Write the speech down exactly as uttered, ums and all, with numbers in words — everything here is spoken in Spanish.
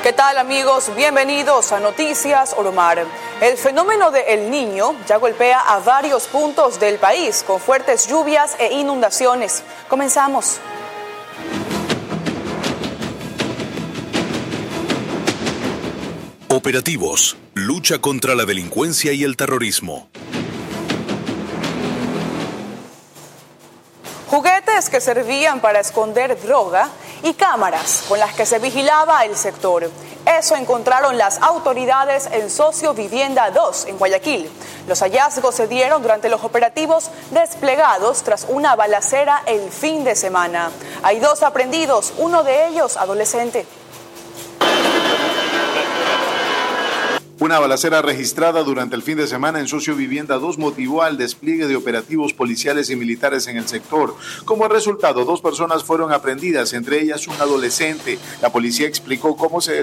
¿Qué tal, amigos? Bienvenidos a Noticias Oromar. El fenómeno de El Niño ya golpea a varios puntos del país con fuertes lluvias e inundaciones. Comenzamos. Operativos. Lucha contra la delincuencia y el terrorismo. Juguetes que servían para esconder droga y cámaras con las que se vigilaba el sector. Eso encontraron las autoridades en Socio Vivienda dos en Guayaquil. Los hallazgos se dieron durante los operativos desplegados tras una balacera el fin de semana. Hay dos aprehendidos, uno de ellos adolescente. Una balacera registrada durante el fin de semana en Socio Vivienda dos motivó al despliegue de operativos policiales y militares en el sector. Como resultado, dos personas fueron aprehendidas, entre ellas un adolescente. La policía explicó cómo se